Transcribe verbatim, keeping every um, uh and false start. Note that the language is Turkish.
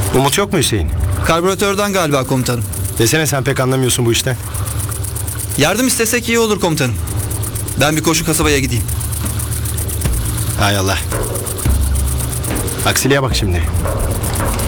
Umut yok mu Hüseyin? Karbüratörden galiba komutanım. Desene, sen pek anlamıyorsun bu işten. Yardım istesek iyi olur komutanım. Ben bir koşu kasabaya gideyim. Hay Allah. Aksiliğe bak şimdi.